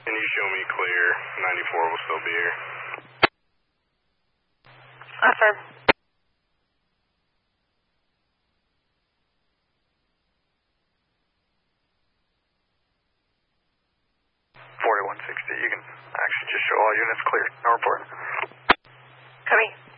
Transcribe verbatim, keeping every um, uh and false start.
Can you show me clear? ninety-four will still be here. Affirm. forty-one sixty, you can actually just show all units clear. No report. Copy.